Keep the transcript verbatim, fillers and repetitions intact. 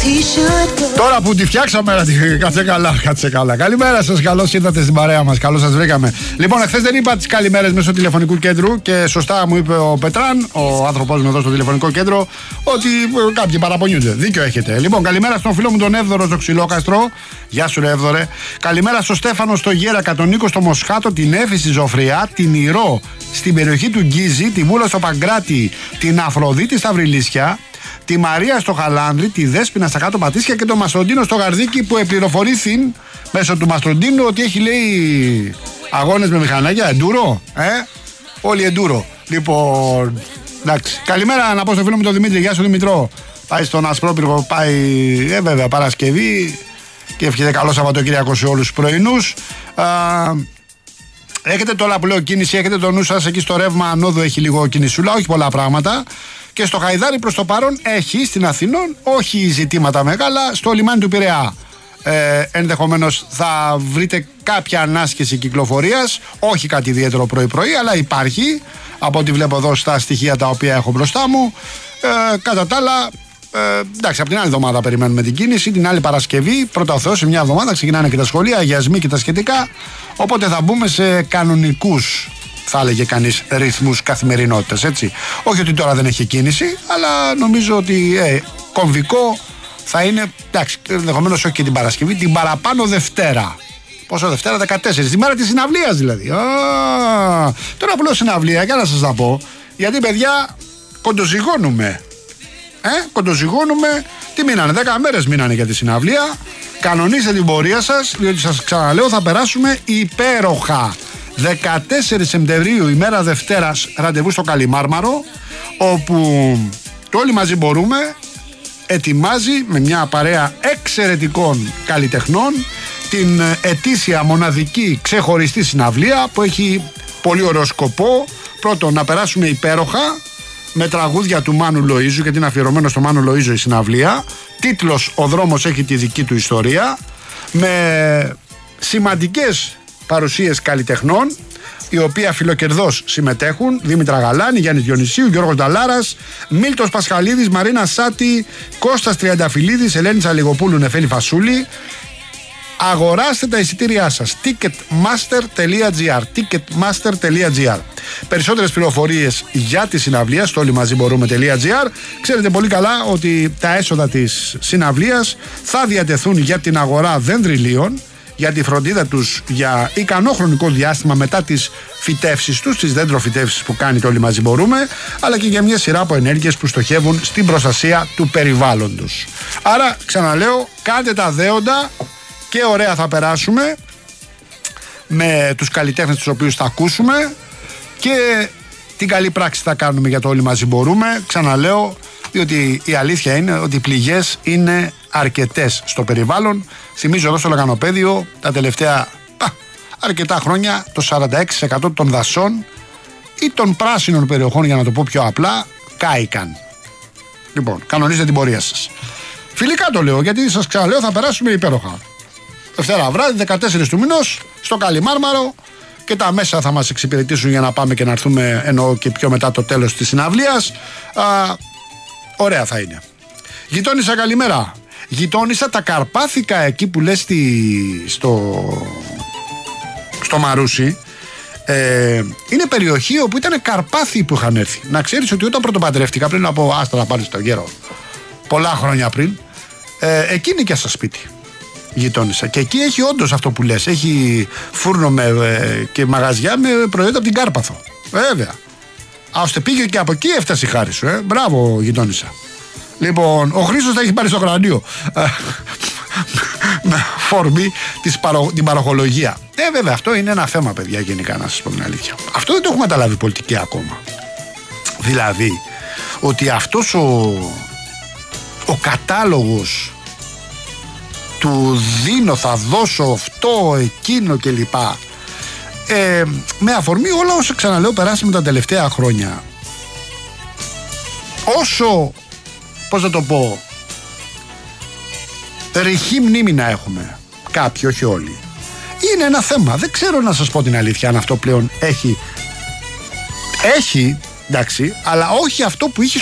Τώρα που τη φτιάξαμε, κάτσε καλά, κάτσε καλά. Καλημέρα σας, καλώς ήρθατε στην παρέα μας, καλώς σας βρήκαμε. Λοιπόν, εχθές δεν είπα τις καλημέρες μέσω τηλεφωνικού κέντρου και σωστά μου είπε ο Πετράν, ο άνθρωπός μου εδώ στο τηλεφωνικό κέντρο, ότι κάποιοι παραπονιούνται. Δίκιο έχετε. Λοιπόν, καλημέρα στον φίλο μου τον Εύδωρο στο Ξυλόκαστρο. Γεια σου, ρε Εύδωρε. Καλημέρα στον Στέφανο στο Γέρακα, τον Νίκο στο Μοσχάτο, την Έφη στη Ζωφριά, την Ηρώ στην περιοχή του Γκίζη, τη Βούλα στο Παγκράτη, την Αφροδίτη στα Βρυλίσια, τη Μαρία στο Χαλάνδρη, τη Δέσποινα στα Κάτω Πατήσια και τον Μαστροντίνο στο Γαρδίκι που επληροφορήθην μέσω του Μαστροντίνου ότι έχει, λέει, αγώνες με μηχανάκια, εντούρο, ε, όλοι εντούρο. Λοιπόν, εντάξει. Καλημέρα να πω στο φίλο μου τον Δημήτρη. Γεια σου Δημητρό. Πάει στον Ασπρόπυργο, πάει, ε, βέβαια, Παρασκευή και εύχεται καλό Σαββατοκύριακο σε όλους τους πρωινούς. Α, έχετε τώρα που λέω κίνηση, έχετε το νου σας εκεί στο ρεύμα ανόδου, έχει λίγο κινησούλα, όχι πολλά πράγματα. Και στο Χαϊδάρι προς το παρόν έχει, στην Αθηνών, όχι ζητήματα μεγάλα, στο λιμάνι του Πειραιά. Ε, ενδεχομένως θα βρείτε κάποια ανάσχεση κυκλοφορίας, όχι κάτι ιδιαίτερο πρωί-πρωί, αλλά υπάρχει, από ό,τι βλέπω εδώ στα στοιχεία τα οποία έχω μπροστά μου. Ε, κατά τα άλλα, ε, εντάξει, από την άλλη εβδομάδα περιμένουμε την κίνηση, την άλλη Παρασκευή, πρώτα ο Θεός, σε μια εβδομάδα ξεκινάνε και τα σχολεία, αγιασμοί και τα σχετικά, οπότε θα μπούμε σε κανονικούς, θα έλεγε κανείς, ρυθμούς καθημερινότητας, έτσι. Όχι ότι τώρα δεν έχει κίνηση, αλλά νομίζω ότι ε, κομβικό θα είναι, εντάξει, ενδεχομένως όχι και την Παρασκευή, την παραπάνω Δευτέρα. Πόσο Δευτέρα, δεκατέσσερις, τη μέρα της συναυλίας δηλαδή. Α, τώρα που λέω συναυλία, για να σας τα πω, γιατί παιδιά κοντοζυγώνουμε. Ε, κοντοζυγώνουμε, τι μείνανε, δέκα μέρες μείνανε για τη συναυλία. Κανονίστε την πορεία σας, διότι σας ξαναλέω θα περάσουμε υπέροχα. δεκατέσσερις Σεπτεμβρίου, ημέρα Δευτέρας, ραντεβού στο Καλιμάρμαρο, όπου το όλοι μαζί μπορούμε ετοιμάζει με μια παρέα εξαιρετικών καλλιτεχνών την ετήσια μοναδική ξεχωριστή συναυλία που έχει πολύ ωραίο σκοπό. Πρώτον, να περάσουμε υπέροχα με τραγούδια του Μάνου Λοΐζου, γιατί είναι αφιερωμένο στο Μάνου Λοΐζου η συναυλία. Τίτλος «Ο δρόμος έχει τη δική του ιστορία», με σημαντικές παρουσίες καλλιτεχνών, οι οποίοι φιλοκερδώς συμμετέχουν: Δήμητρα Γαλάνη, Γιάννης Διονυσίου, Γιώργος Νταλάρας, Μίλτος Πασχαλίδης, Μαρίνα Σάτη, Κώστας Τριανταφυλλίδης, Ελένη Αλιγοπούλου, Νεφέλη Φασούλη. Αγοράστε τα εισιτήριά σας. ticketmaster τελεία gr ticketmaster τελεία gr. Περισσότερες πληροφορίες για τη συναυλία στο όλοι μαζί μπορούμε.gr. Ξέρετε πολύ καλά ότι τα έσοδα της συναυλίας θα διατεθούν για την αγορά δενδριλίων, για τη φροντίδα τους για ικανό χρονικό διάστημα μετά τις φυτεύσεις τους, τις δέντροφυτεύσεις που κάνει το όλοι μαζί μπορούμε, αλλά και για μια σειρά από ενέργειες που στοχεύουν στην προστασία του περιβάλλοντος. Άρα, ξαναλέω, κάντε τα δέοντα και ωραία θα περάσουμε με τους καλλιτέχνες τους οποίους θα ακούσουμε και την καλή πράξη θα κάνουμε για το όλοι μαζί μπορούμε. Ξαναλέω, διότι η αλήθεια είναι ότι οι πληγές είναι αρκετές στο περιβάλλον. Θυμίζω εδώ στο Λαγανοπέδιο τα τελευταία α, αρκετά χρόνια το σαράντα έξι τοις εκατό των δασών ή των πράσινων περιοχών, για να το πω πιο απλά, κάηκαν. Λοιπόν, κανονίζετε την πορεία σας. Φιλικά το λέω, γιατί σας ξαναλέω θα περάσουμε υπέροχα. Δευτέρα βράδυ, δεκατέσσερις του μηνός, στο Καλιμάρμαρο, και τα μέσα θα μας εξυπηρετήσουν για να πάμε και να έρθουμε, εννοώ και πιο μετά το τέλος της συναυλίας. Α, ωραία θα είναι. Γειτόνισσα, καλημέρα. Γειτόνισσα τα Καρπάθικα, εκεί που λες στη, στο, στο Μαρούσι. Ε, είναι περιοχή όπου ήταν Καρπάθιοι που είχαν έρθει. Να ξέρεις ότι όταν πρωτοπαντρεύτηκα, πριν από άστρα πάλι στο γέρο, πολλά χρόνια πριν, ε, εκεί είναι και στα σπίτι. Γειτόνισσα. Και εκεί έχει όντως αυτό που λες. Έχει φούρνο με, ε, και μαγαζιά με προϊόντα από την Κάρπαθο. Βέβαια. Άστε πήγε και από εκεί έφτασε η χάρη σου. Ε. Μπράβο, γειτόνισσα. Λοιπόν, ο Χρήστος θα έχει πάρει στο κρανίο. Με φόρμη της παρο, την παροχολογία. Ε, βέβαια, αυτό είναι ένα θέμα, παιδιά, γενικά, να σας πω την αλήθεια. Αυτό δεν το έχουμε καταλάβει πολιτική ακόμα. Δηλαδή, ότι αυτός ο, ο κατάλογος του δίνω, θα δώσω αυτό, εκείνο κλπ. Ε, με αφορμή όλα όσα, ξαναλέω, περάσαμε τα τελευταία χρόνια. Όσο, πώς θα το πω, ρηχή μνήμη να έχουμε, κάποιοι, όχι όλοι, είναι ένα θέμα. Δεν ξέρω, να σας πω την αλήθεια, αν αυτό πλέον έχει, έχει, εντάξει, αλλά όχι αυτό που είχε